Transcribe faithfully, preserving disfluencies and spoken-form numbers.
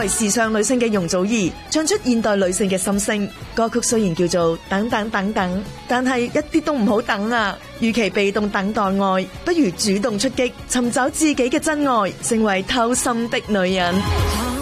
為時尚女性嘅容祖兒，唱出現代女性嘅心聲。歌曲雖然叫做等等等等，但係一啲都唔好等啊！與其被動等待愛，不如主動出擊，尋找自己嘅真愛，成為偷心的女人。